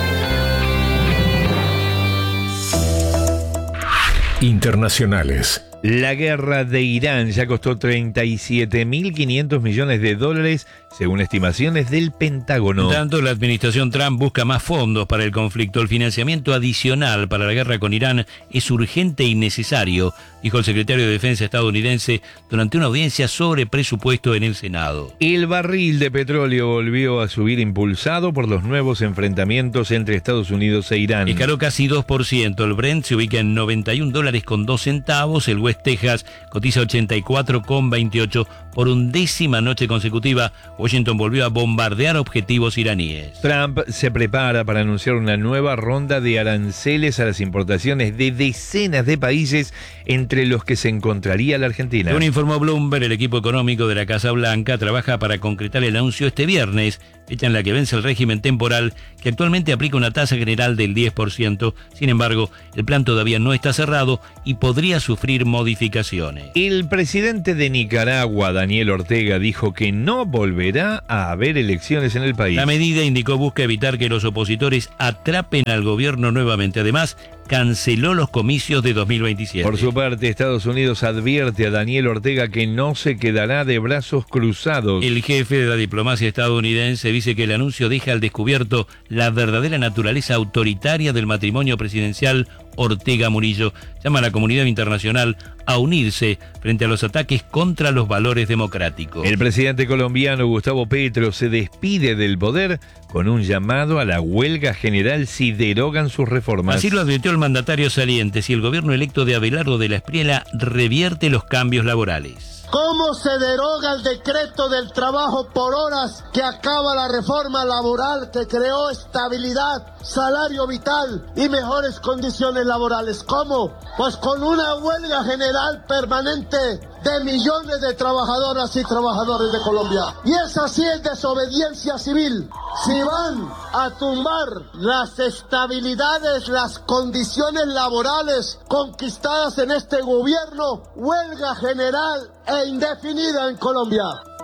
Internacionales. La guerra de Irán ya costó 37.500 millones de dólares, según estimaciones del Pentágono. En tanto, la administración Trump busca más fondos para el conflicto. El financiamiento adicional para la guerra con Irán es urgente y necesario, dijo el secretario de Defensa estadounidense durante una audiencia sobre presupuesto en el Senado. El barril de petróleo volvió a subir impulsado por los nuevos enfrentamientos entre Estados Unidos e Irán. Escaló casi 2%. El Brent se ubica en $91.02. El West Texas cotiza 84,28. Por 11ª noche consecutiva, Washington volvió a bombardear objetivos iraníes. Trump se prepara para anunciar una nueva ronda de aranceles a las importaciones de decenas de países, entre los que se encontraría la Argentina. Según informó Bloomberg, el equipo económico de la Casa Blanca trabaja para concretar el anuncio este viernes, fecha en la que vence el régimen temporal que actualmente aplica una tasa general del 10%. Sin embargo, el plan todavía no está cerrado y podría sufrir modificaciones. El presidente de Nicaragua, Daniel Ortega, dijo que no volverá a haber elecciones en el país. La medida, indicó, busca evitar que los opositores atrapen al gobierno nuevamente. Además, canceló los comicios de 2027. Por su parte, Estados Unidos advierte a Daniel Ortega que no se quedará de brazos cruzados. El jefe de la diplomacia estadounidense dice que el anuncio deja al descubierto la verdadera naturaleza autoritaria del matrimonio presidencial Ortega-Murillo. Llama a la comunidad internacional a unirse frente a los ataques contra los valores democráticos. El presidente colombiano Gustavo Petro se despide del poder con un llamado a la huelga general si derogan sus reformas. Así lo advirtió el mandatario saliente si el gobierno electo de Abelardo de la Espriella revierte los cambios laborales. ¿Cómo se deroga el decreto del trabajo por horas que acaba la reforma laboral que creó estabilidad, salario vital y mejores condiciones laborales? ¿Cómo? Pues con una huelga general permanente de millones de trabajadoras y trabajadores de Colombia. Y esa sí es desobediencia civil. Si van a tumbar las estabilidades, las condiciones laborales conquistadas en este gobierno, huelga general e indefinida en Colombia.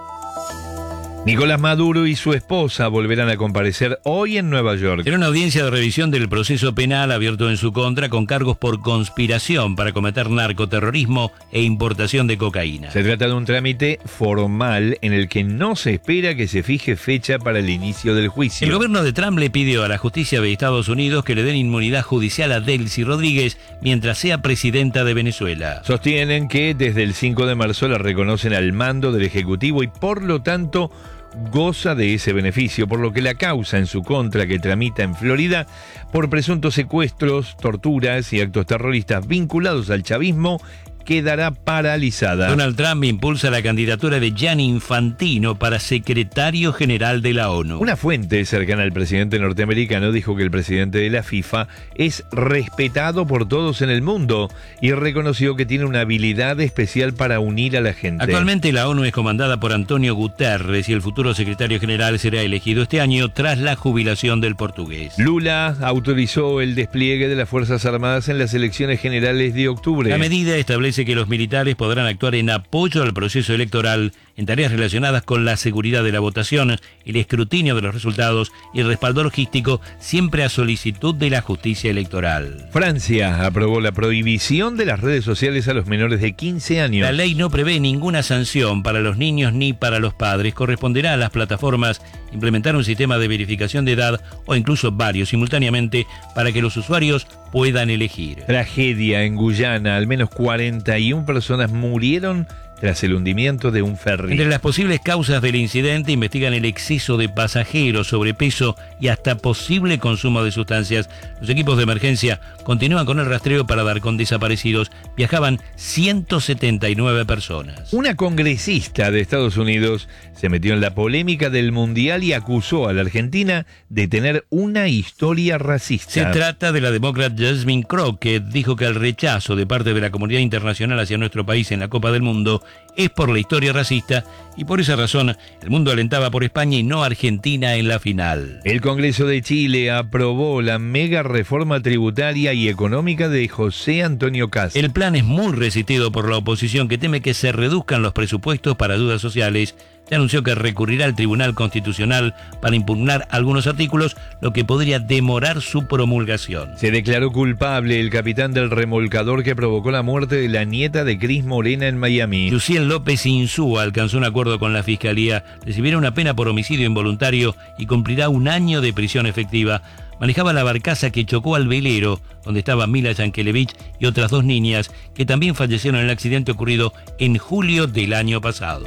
Nicolás Maduro y su esposa volverán a comparecer hoy en Nueva York. En una audiencia de revisión del proceso penal abierto en su contra con cargos por conspiración para cometer narcoterrorismo e importación de cocaína. Se trata de un trámite formal en el que no se espera que se fije fecha para el inicio del juicio. El gobierno de Trump le pidió a la justicia de Estados Unidos que le den inmunidad judicial a Delcy Rodríguez mientras sea presidenta de Venezuela. Sostienen que desde el 5 de marzo la reconocen al mando del Ejecutivo y por lo tanto goza de ese beneficio, por lo que la causa en su contra que tramita en Florida por presuntos secuestros, torturas y actos terroristas vinculados al chavismo quedará paralizada. Donald Trump impulsa la candidatura de Gianni Infantino para secretario general de la ONU. Una fuente cercana al presidente norteamericano dijo que el presidente de la FIFA es respetado por todos en el mundo y reconoció que tiene una habilidad especial para unir a la gente. Actualmente la ONU es comandada por Antonio Guterres y el futuro secretario general será elegido este año tras la jubilación del portugués. Lula autorizó el despliegue de las Fuerzas Armadas en las elecciones generales de octubre. La medida establece que los militares podrán actuar en apoyo al proceso electoral en tareas relacionadas con la seguridad de la votación, el escrutinio de los resultados y el respaldo logístico, siempre a solicitud de la justicia electoral. Francia aprobó la prohibición de las redes sociales a los menores de 15 años. La ley no prevé ninguna sanción para los niños ni para los padres. Corresponderá a las plataformas implementar un sistema de verificación de edad o incluso varios simultáneamente para que los usuarios puedan elegir. Tragedia en Guyana, al menos 41 personas murieron tras el hundimiento de un ferry. Entre las posibles causas del incidente investigan el exceso de pasajeros, sobrepeso y hasta posible consumo de sustancias. Los equipos de emergencia continúan con el rastreo para dar con desaparecidos. Viajaban 179 personas. Una congresista de Estados Unidos se metió en la polémica del Mundial y acusó a la Argentina de tener una historia racista. Se trata de la demócrata Jasmine Crockett. Dijo que el rechazo de parte de la comunidad internacional hacia nuestro país en la Copa del Mundo es por la historia racista y por esa razón el mundo alentaba por España y no Argentina en la final. El Congreso de Chile aprobó la mega reforma tributaria y económica de José Antonio Kast. El plan es muy resistido por la oposición que teme que se reduzcan los presupuestos para ayudas sociales, se anunció que recurrirá al Tribunal Constitucional para impugnar algunos artículos, lo que podría demorar su promulgación. Se declaró culpable el capitán del remolcador que provocó la muerte de la nieta de Cris Morena en Miami. Yusiel López Insúa alcanzó un acuerdo con la Fiscalía, recibirá una pena por homicidio involuntario y cumplirá 1 año de prisión efectiva. Manejaba la barcaza que chocó al velero, donde estaba Mila Yankelevich y otras 2 niñas, que también fallecieron en el accidente ocurrido en julio del año pasado.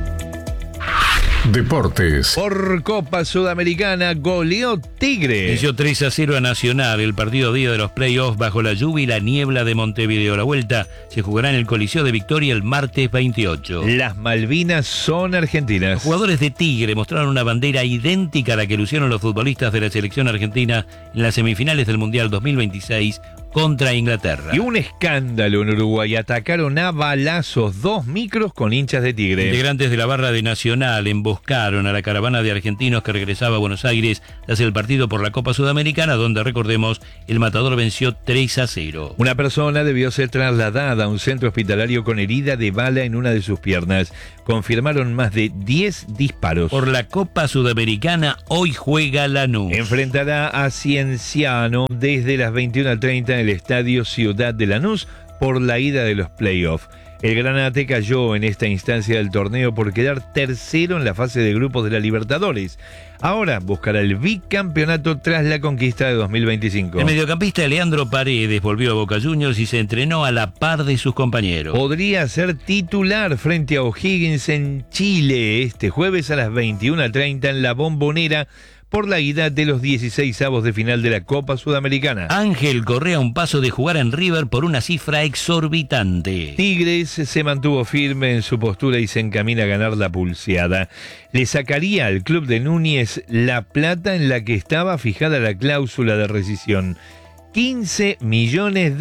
Deportes. Por Copa Sudamericana, goleó Tigre. Venció 3-0 a Nacional, el partido día de los playoffs bajo la lluvia y la niebla de Montevideo. La vuelta se jugará en el Coliseo de Victoria el martes 28. Las Malvinas son argentinas. Los jugadores de Tigre mostraron una bandera idéntica a la que lucieron los futbolistas de la selección argentina en las semifinales del Mundial 2026 contra Inglaterra. Y un escándalo en Uruguay. Atacaron a balazos 2 micros con hinchas de Tigre. Integrantes de la barra de Nacional emboscaron a la caravana de argentinos que regresaba a Buenos Aires tras el partido por la Copa Sudamericana, donde, recordemos, el Matador venció 3-0. Una persona debió ser trasladada a un centro hospitalario con herida de bala en una de sus piernas. Confirmaron más de 10 disparos. Por la Copa Sudamericana, hoy juega Lanús. Enfrentará a Cienciano desde las 21:30 en el Estadio Ciudad de Lanús por la ida de los playoffs. El Granate cayó en esta instancia del torneo por quedar tercero en la fase de grupos de la Libertadores. Ahora buscará el bicampeonato tras la conquista de 2025. El mediocampista Leandro Paredes volvió a Boca Juniors y se entrenó a la par de sus compañeros. Podría ser titular frente a O'Higgins en Chile este jueves a las 21:30 en la Bombonera por la ida de los 16avos de final de la Copa Sudamericana. Ángel Correa a un paso de jugar en River por una cifra exorbitante. Tigres se mantuvo firme en su postura y se encamina a ganar la pulseada. Le sacaría al club de Núñez la plata en la que estaba fijada la cláusula de rescisión. $15 millones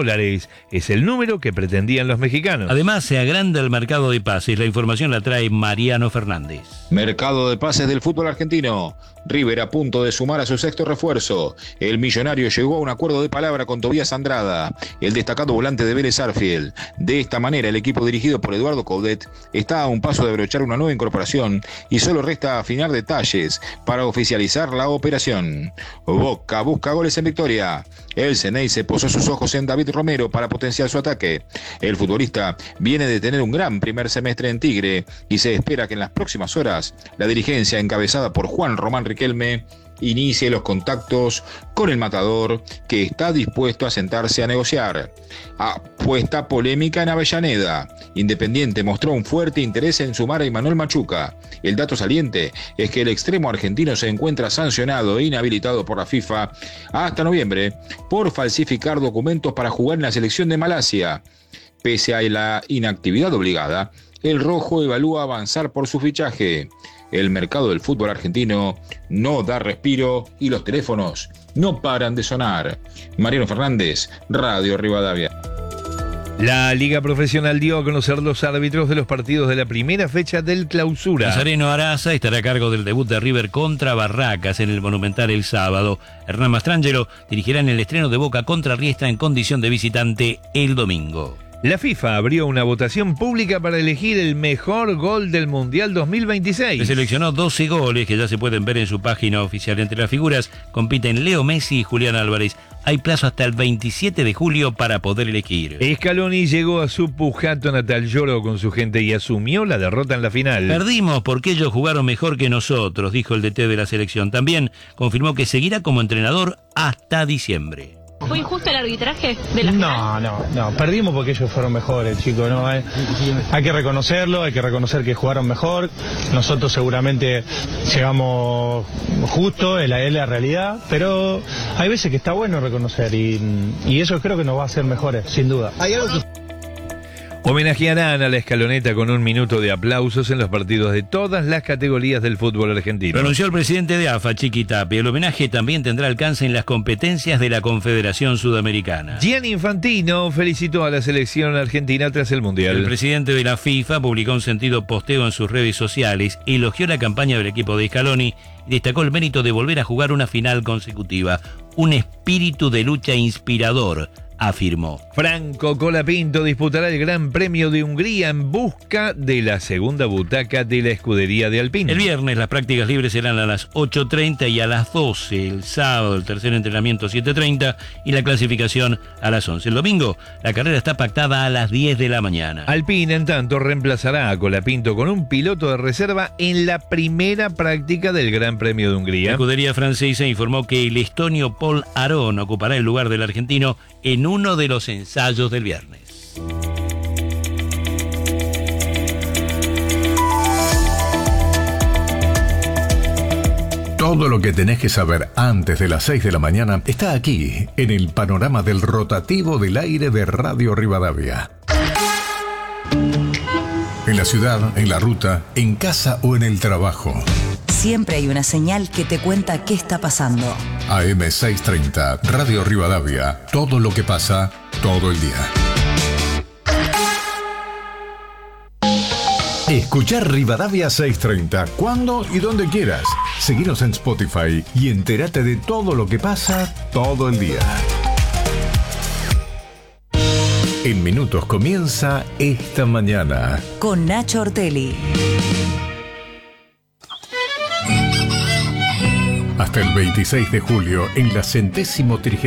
es el número que pretendían los mexicanos. Además, se agranda el mercado de pases. La información la trae Mariano Fernández. Mercado de pases del fútbol argentino. River a punto de sumar a su 6º refuerzo. El millonario llegó a un acuerdo de palabra con Tobías Andrada, el destacado volante de Vélez Sarsfield. De esta manera, el equipo dirigido por Eduardo Coudet está a un paso de abrochar una nueva incorporación y solo resta afinar detalles para oficializar la operación. Boca busca goles en Victoria. El Ceneice posó sus ojos en David Romero para potenciar su ataque. El futbolista viene de tener un gran primer semestre en Tigre y se espera que en las próximas horas la dirigencia encabezada por Juan Román Riquelme inicie los contactos con el Matador, que está dispuesto a sentarse a negociar. Apuesta polémica en Avellaneda. Independiente mostró un fuerte interés en sumar a Imanol Machuca. El dato saliente es que el extremo argentino se encuentra sancionado e inhabilitado por la FIFA hasta noviembre por falsificar documentos para jugar en la selección de Malasia. Pese a la inactividad obligada, el rojo evalúa avanzar por su fichaje. El mercado del fútbol argentino no da respiro y los teléfonos no paran de sonar. Mariano Fernández, Radio Rivadavia. La Liga Profesional dio a conocer los árbitros de los partidos de la primera fecha del Clausura. Nazareno Araza estará a cargo del debut de River contra Barracas en el Monumental el sábado. Hernán Mastrangelo dirigirá en el estreno de Boca contra Riestra en condición de visitante el domingo. La FIFA abrió una votación pública para elegir el mejor gol del Mundial 2026. Se seleccionó 12 goles que ya se pueden ver en su página oficial. Entre las figuras compiten Leo Messi y Julián Álvarez. Hay plazo hasta el 27 de julio para poder elegir. Scaloni llegó a su pujato natal, lloró con su gente y asumió la derrota en la final. Perdimos porque ellos jugaron mejor que nosotros, dijo el DT de la selección. También confirmó que seguirá como entrenador hasta diciembre. ¿Fue injusto el arbitraje de la final? No, perdimos porque ellos fueron mejores, chicos, ¿no? Hay que reconocerlo, hay que reconocer que jugaron mejor. Nosotros seguramente llegamos justo, es la realidad, pero hay veces que está bueno reconocer y eso creo que nos va a hacer mejores, sin duda. Hay algo que... Homenajearán a la escaloneta con 1 minuto de aplausos en los partidos de todas las categorías del fútbol argentino. Anunció el presidente de AFA, Chiqui Tapia. El homenaje también tendrá alcance en las competencias de la Confederación Sudamericana. Gianni Infantino felicitó a la selección argentina tras el Mundial. El presidente de la FIFA publicó un sentido posteo en sus redes sociales, elogió la campaña del equipo de Scaloni y destacó el mérito de volver a jugar una final consecutiva. Un espíritu de lucha inspirador, afirmó. Franco Colapinto disputará el Gran Premio de Hungría en busca de la segunda butaca de la escudería de Alpine. El viernes las prácticas libres serán a las 8:30 y a las 12. El sábado el tercer entrenamiento 7:30 y la clasificación a las 11. El domingo la carrera está pactada a las 10 de la mañana. Alpine, en tanto, reemplazará a Colapinto con un piloto de reserva en la primera práctica del Gran Premio de Hungría. La escudería francesa informó que el estonio Paul Aron ocupará el lugar del argentino en uno de los ensayos del viernes. Todo lo que tenés que saber antes de las 6 de la mañana está aquí, en el panorama del rotativo del aire de Radio Rivadavia. En la ciudad, en la ruta, en casa o en el trabajo. Siempre hay una señal que te cuenta qué está pasando. AM630, Radio Rivadavia. Todo lo que pasa, todo el día. Escuchar Rivadavia 630 cuando y donde quieras. Seguinos en Spotify y entérate de todo lo que pasa todo el día. En minutos comienza Esta Mañana. Con Nacho Ortelli. Hasta el 26 de julio, en la 130ª